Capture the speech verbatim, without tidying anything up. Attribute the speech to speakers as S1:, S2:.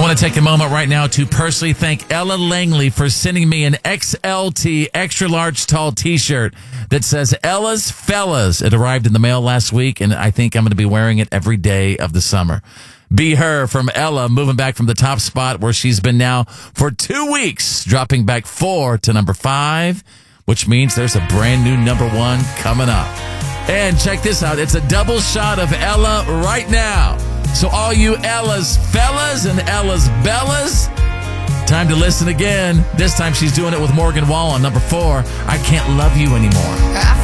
S1: want to take a moment right now to personally thank Ella Langley for sending me an X L T extra large tall t-shirt that says Ella's Fellas. It arrived in the mail last week, and I think I'm going to be wearing it every day of the summer. Be Her from Ella, moving back from the top spot where she's been now for two weeks, dropping back four to number five, which means there's a brand new number one coming up. And check this out. It's a double shot of Ella right now. So all you Ella's Fellas and Ella's Bellas, time to listen again. This time she's doing it with Morgan Wallen, number four, I Can't Love You Anymore.